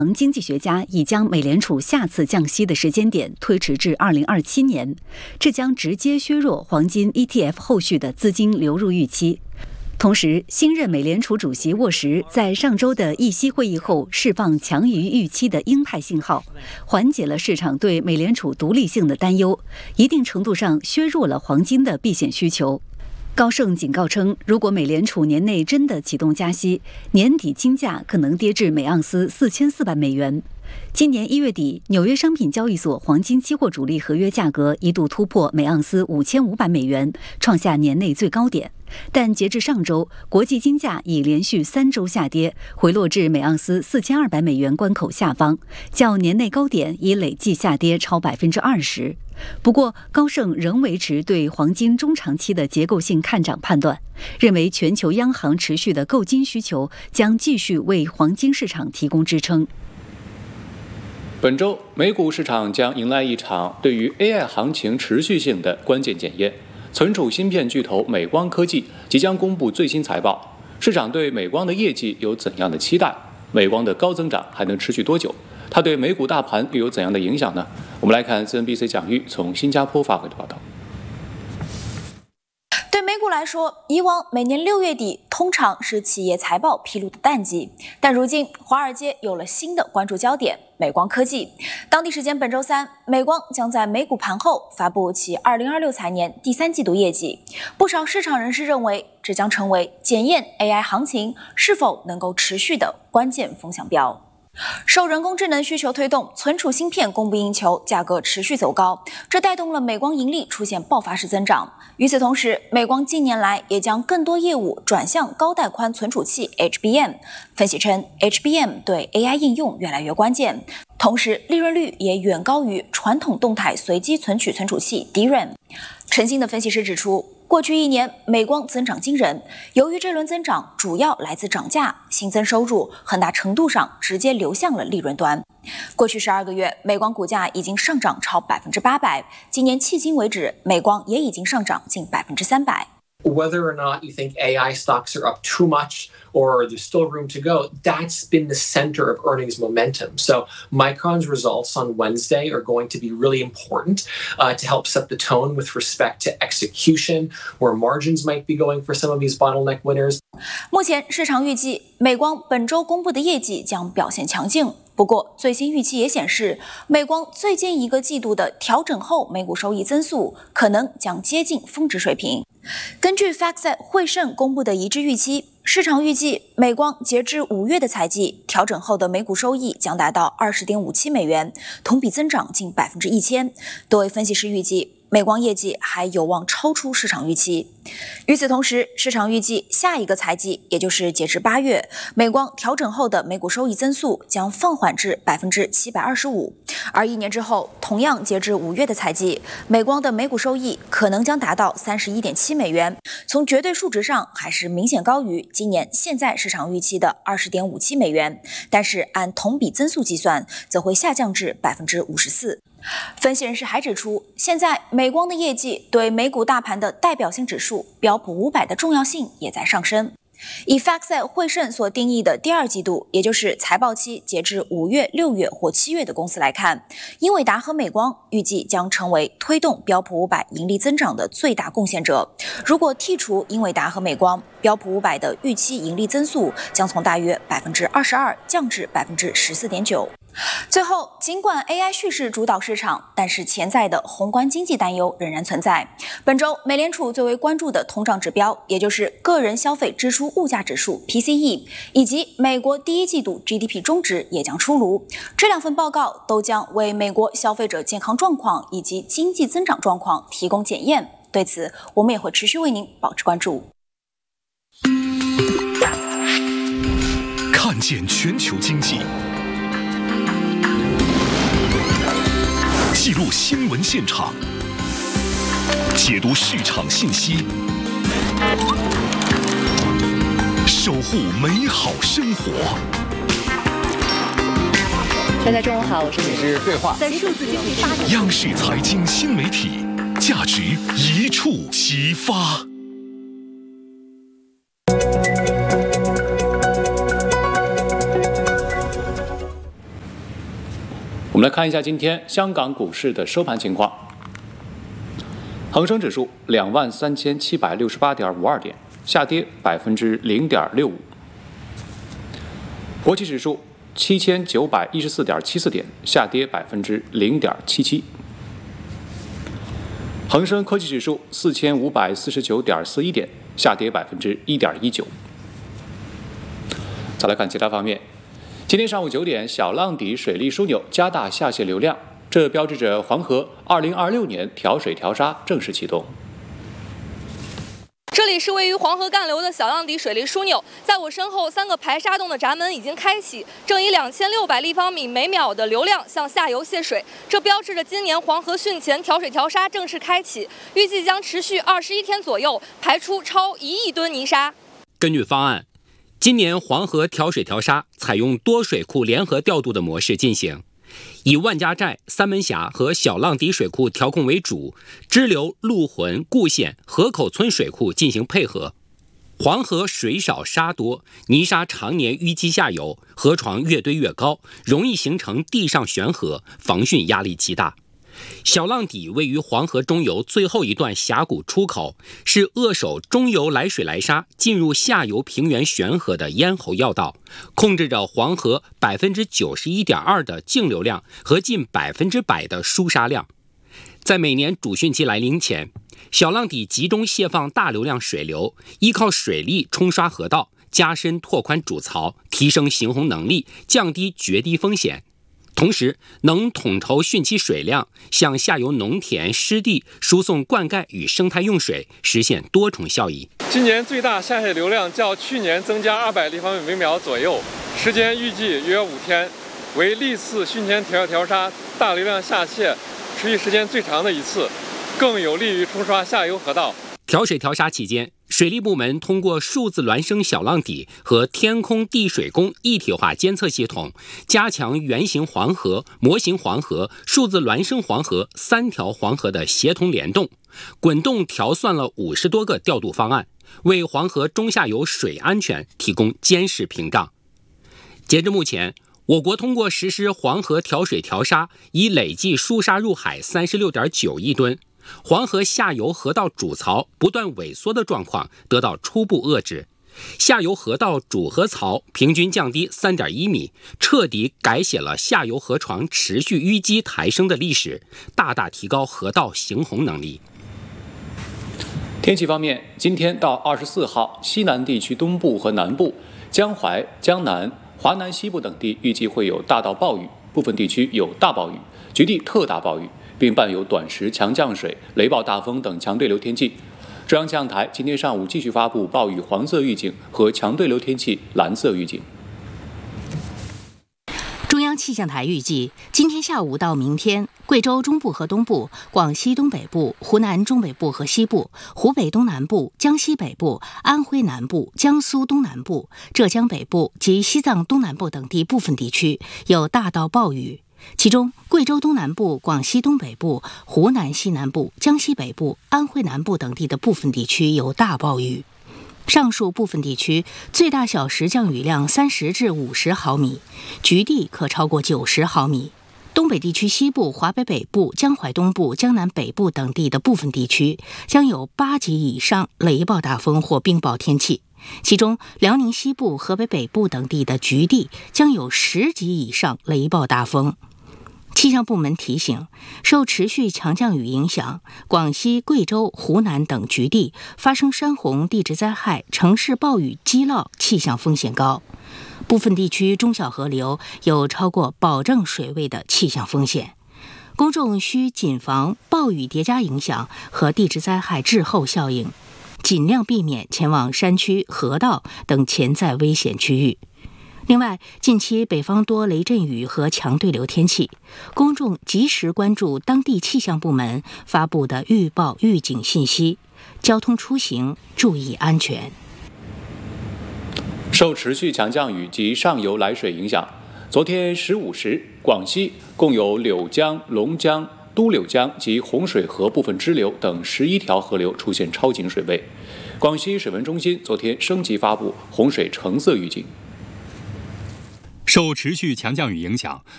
经济学家已将美联储下次降息的时间点推迟至2027年，这将直接削弱黄金 ETF 后续的资金流入预期。同时，新任美联储主席沃什在上周的议息会议后释放强于预期的鹰派信号，缓解了市场对美联储独立性的担忧，一定程度上削弱了黄金的避险需求。高盛警告称，如果美联储年内真的启动加息，年底金价可能跌至每盎司4400美元。今年1月底，纽约商品交易所黄金期货主力合约价格一度突破每盎司5500美元，创下年内最高点。但截至上周，国际金价已连续3周下跌，回落至每盎司4200美元关口下方，较年内高点已累计下跌超20%。不过，高盛仍维持对黄金中长期的结构性看涨判断，认为全球央行持续的购金需求将继续为黄金市场提供支撑。 本周美股市场将迎来一场对于 AI 行情持续性的关键检验。存储芯片巨头美光科技即将公布最新财报，市场对美光的业绩有怎样的期待？美光的高增长还能持续多久？它对美股大盘又有怎样的影响呢？我们来看 CNBC 蒋玉从新加坡发回的报道。 对美股来说，以往每年6月底通常是企业财报披露的淡季，但如今华尔街有了新的关注焦点——美光科技。当地时间本周三，美光将在美股盘后发布其2026财年第3季度业绩。不少市场人士认为，这将成为检验 AI 行情是否能够持续的关键风向标。受人工智能需求推动，存储芯片供不应求，价格持续走高，这带动了美光盈利出现爆发式增长。与此同时，美光近年来也将更多业务转向高带宽存储器 HBM。分析称 ，HBM 对 AI 应用越来越关键，同时利润率也远高于传统动态随机存取存储器 DRAM。陈鑫的分析师指出，过去1年，美光增长惊人。由于这轮增长主要来自涨价，新增收入很大程度上直接流向了利润端。过去12个月，美光股价已经上涨超800%，今年迄今为止，美光也已经上涨近300%。 Whether or not you think AI stocks are up too much or there's still room to go, that's been the center of earnings momentum. So Micron's results on Wednesday are going to be really important to help set the tone with respect to execution, where margins might be going for some of these bottleneck winners. 目前市场预计美光本周公布的业绩将表现强劲。不过，最新预期也显示，美光最近1个季度的调整后每股收益增速可能将接近峰值水平。根据 FactSet 汇盛公布的一致预期，市场预计美光截至5月的财季调整后的每股收益将达到20.57美元，同比增长近1000%。多位分析师预计，美光业绩还有望超出市场预期。与此同时，市场预计下一个财季，也就是截至8月，美光调整后的每股收益增速将放缓至725%，而1年之后，同样截至5月的财季，美光的每股收益可能将达到31.7美元，从绝对数值上还是明显高于今年现在市场预期的20.57美元，但是按同比增速计算，则会下降至54%。分析人士还指出，现在美光的业绩对美股大盘的代表性指数标普500的重要性也在上升。以 FactSet 汇盛所定义的第2季度，也就是财报期截至5月、6月或7月的公司来看，英伟达和美光预计将成为推动标普500盈利增长的最大贡献者。如果剔除英伟达和美光，标普500的预期盈利增速将从大约22%降至14.9%。最后，尽管 AI 叙事主导市场，但是潜在的宏观经济担忧仍然存在。本周，美联储最为关注的通胀指标，也就是个人消费支出物价指数 PCE， 以及美国第1季度 GDP 中值也将出炉。这2份报告都将为美国消费者健康状况以及经济增长状况提供检验。对此，我们也会持续为您保持关注。 看见全球经济，记录新闻现场，解读市场信息，守护美好生活。 大家中午好，我是对话， 在数字经济发展。 央视财经新媒体，价值一触即发。 我们来看一下今天香港股市的收盘情况。恒生指数23768.52点，下跌0.65%。国企指数7914.74点，下跌0.77%。恒生科技指数4549.41点，下跌1.19%。再来看其他方面，今天上午9点，小浪底水利枢纽加大下泄流量，这标志着黄河2026年调水调沙正式启动。 这里是位于黄河干流的小浪底水利枢纽，在我身后3个排沙洞的闸门已经开启，正以2600立方米每秒的流量向下游泄水，这标志着今年黄河汛前调水调沙正式开启，预计将持续21天左右，排出超1亿吨泥沙。 根据方案，今年黄河调水调沙采用多水库联合调度的模式进行，以万家寨、三门峡和小浪底水库调控为主，支流陆浑、固县、河口村水库进行配合。黄河水少沙多，泥沙常年淤积下游，河床越堆越高，容易形成地上悬河，防汛压力极大。小浪底位于黄河中游最后一段峡谷出口，是扼守中游来水来沙进入下游平原悬河的咽喉要道，控制着黄河91.2%的净流量和近100%的输沙量。在每年主汛期来临前，小浪底集中泄放大流量水流，依靠水力冲刷河道，加深拓宽主槽，提升行洪能力，降低决堤风险。同时，能统筹汛期水量，向下游农田、湿地输送灌溉与生态用水，实现多重效益。 今年最大下泄流量较去年增加200立方米每秒左右，时间预计约5天，为历次汛前调沙大流量下泄持续时间最长的一次，更有利于冲刷下游河道。 调水调沙期间，水利部门通过数字孪生小浪底和天空地水工一体化监测系统，加强原型黄河、模型黄河、数字孪生黄河3条黄河的协同联动，滚动调算了50多个调度方案，为黄河中下游水安全提供监视屏障。截至目前，我国通过实施黄河调水调沙，已累计输沙入海36.9亿吨。黄河下游河道主槽不断萎缩的状况得到初步遏制，下游河道主河槽平均降低3.1米，彻底改写了下游河床持续淤积抬升的历史，大大提高河道行洪能力。 天气方面，今天到24号，西南地区东部和南部、江淮、江南、华南西部等地预计会有大到暴雨，部分地区有大暴雨，局地特大暴雨，并伴有短时强降水、雷暴大风等强对流天气。中央气象台今天上午继续发布暴雨黄色预警和强对流天气蓝色预警。 中央气象台预计，今天下午到明天，贵州中部和东部、广西东北部、湖南中北部和西部、湖北东南部、江西北部、安徽南部、江苏东南部、浙江北部及西藏东南部等地部分地区有大到暴雨。其中，贵州东南部、广西东北部、湖南西南部、江西北部、安徽南部等地的部分地区有大暴雨。上述部分地区最大小时降雨量30至50毫米，局地可超过90毫米。东北地区西部、华北北部、江淮东部、江南北部等地的部分地区将有8级以上雷暴大风或冰雹天气，其中辽宁西部、河北北部等地的局地将有10级以上雷暴大风。气象部门提醒，受持续强降雨影响，广西、贵州、湖南等局地发生山洪、地质灾害、城市暴雨积涝气象风险高，部分地区中小河流有超过保证水位的气象风险。公众需谨防暴雨叠加影响和地质灾害滞后效应，尽量避免前往山区、河道等潜在危险区域。另外，近期北方多雷阵雨和强对流天气，公众及时关注当地气象部门发布的预报预警信息，交通出行注意安全。 受持续强降雨及上游来水影响，昨天15时，广西共有柳江、龙江、都柳江及洪水河部分支流等11条河流出现超警水位。广西水文中心昨天升级发布洪水橙色预警。 受持续强降雨影响，